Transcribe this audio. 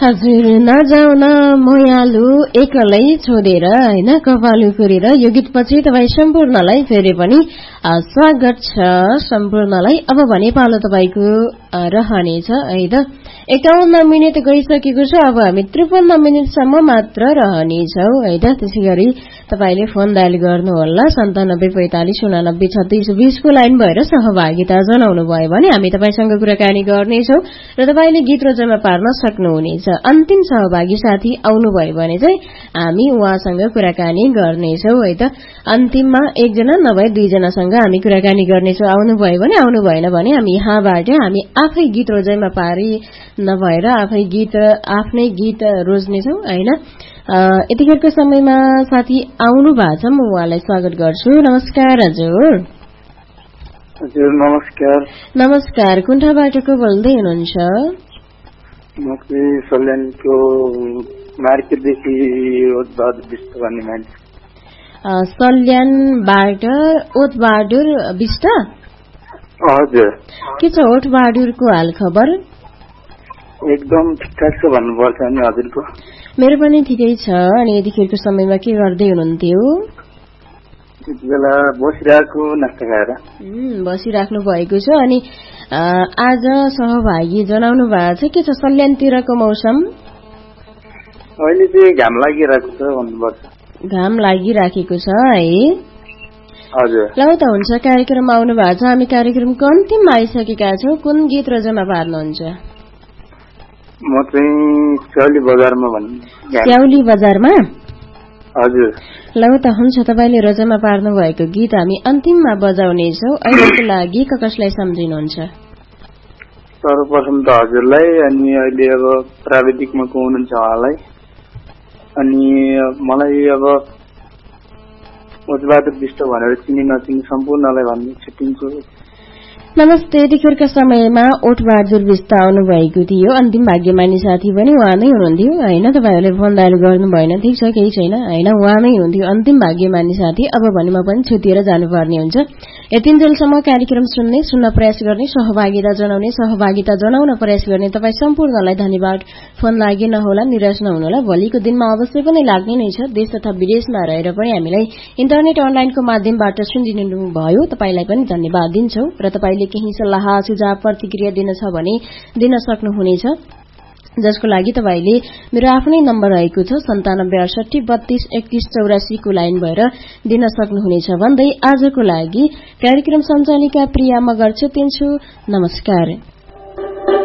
हजुर नजाउन मोयालु एकलै छोडेर हैन कपालु कुरेर यो गीतपछि तपाईँ सम्पूर्णलाई फेरि पनि स्वागत छ सम्पूर्णलाई। अब भने पालो तपाईको रहनेछ है त 51 मिनेट गइसकेको छ। अब हामी 53 मिनेटसम्म मात्र रहनेछौ है त। त्यसैगरी तपाईले फोन डायल गर्नुहोला 9745893620 को लाइन भएर सहभागिता जनाउनु भयो भने हामी तपाईसँग कुराकानी गर्नेछौ र तपाईले गीत रोजमा पार्न सक्नुहुनेछ। अन्तिम सहभागी साथी आउनुभयो भने चाहिँ हामी उहाँसँग कुराकानी गर्नेछौ है त। अन्तिममा एकजना नभए दुईजनासँग हामी कुराकानी गर्नेछौ। आउनुभयो भने आउनु भएन भने हामी यहाँबाट हामी आफै गीत रोजैमा पारी नभएर आफ्नै गीत रोज्नेछौ हैन। यतिखेरको समयमा साथी आउनु भएको छ, म उहाँलाई स्वागत गर्छु। नमस्कार हजुर। हजुर नमस्कार। नमस्कार, कुण्ठाबाट को बोल्दै हुनुहुन्छ? म चाहिँ सल्यानको मार्केटदेखि ओतबहादुर विष्ट भन्ने मान्छे। सल्यानबाट ओतबहादुर विष्ट? हजुर। के छ ओतबहादुरको हाल खबर? एकदम ठिकठाक छ भन्नुपर्छ नि हजुरको। मेरो पनि ठिकै छ। अनि यतिखेरको समयमा के गर्दै हुनुहुन्थ्यो? त्यति बेला बसिरहेको नास्ता खाएर। बसिराख्नु भएको छ। अनि आज सहभागी जनाउनु भएको छ। के छ सल्यानतिरको मौसम? अहिले चाहिँ घाम लागिरहेको छ भन्नुपर्छ। घाम लागिराखेको छ है? हजुर। ल त हुन्छ, कार्यक्रममा आउनु भएको छ। हामी कार्यक्रमको अन्तिममा आइसकेका छौँ। कुन गीत रोजमा पार्नुहुन्छ? म चाहिँ स्याउली बजारमा भन्ने। स्याउली बजारमा? हजुर। ल त हुन्छ, तपाईले रोजमा पार्नु भएको गीत हामी अन्तिममा बजाउनेछौँ। अहिलेको लागि कसलाई सम्झिनुहुन्छ? सर्वप्रथम त हजुरलाई, अनि अहिले अब प्राविधिकमा को हुनुहुन्छ उहाँलाई, अनि मलाई अब ओतबहादुर विष्ट भनेर चिनी नचिनी सम्पूर्णलाई भन्ने छुट्टिन्छु। नमस्ते। यतिखेरका समयमा ओतबहादुर विष्ट आउनु भएको थियो। अन्तिम भाग्यमानी साथी पनि उहाँ नै हुनुहुन्थ्यो हैन। तपाईहरुले फोन डायल गर्नु भएन, ठीक छ, केही छैन हैन। उहाँ नै हुनुहुन्थ्यो अन्तिम भाग्यमानी साथी। अब भने म पनि छुटिएर जानुपर्ने हुन्छ। यतिन्जेलसम्म कार्यक्रम सुन्न प्रयास गर्ने, सहभागिता जनाउन प्रयास गर्ने तपाईँ सम्पूर्णलाई धन्यवाद। फोन लागि नहोला, निराश नहुनुहोला। भोलिको दिनमा अवश्य पनि लाग्ने नै छ। देश तथा विदेशमा रहेर पनि हामीलाई इन्टरनेट अनलाइनको माध्यमबाट सुनिदिनु भयो, तपाईलाई पनि धन्यवाद दिन्छौ। र तपाईले केही सल्लाह सुझाव प्रतिक्रिया दिन छ भने दिन सक्नुहुनेछ, जसको लागि तपाईले मेरो आफ्नै नम्बर रहेको छ 9768323184 को लाइन भएर दिन सक्नुहुनेछ भन्दै आजको लागि कार्यक्रम सञ्चालिका प्रिया मगर छुट्टिन्छु। नमस्कार।